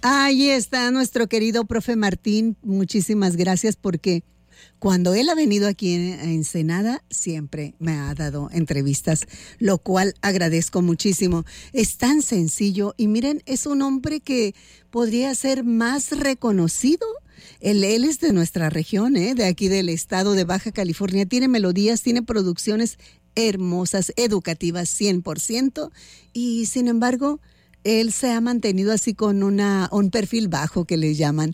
Ahí está nuestro querido profe Martín. Muchísimas gracias porque cuando él ha venido aquí a Ensenada, siempre me ha dado entrevistas, lo cual agradezco muchísimo. Es tan sencillo y miren, es un hombre que podría ser más reconocido. Él es de nuestra región, de aquí del estado de Baja California. Tiene melodías, tiene producciones hermosas, educativas 100%, y sin embargo él se ha mantenido así con un perfil bajo que le llaman.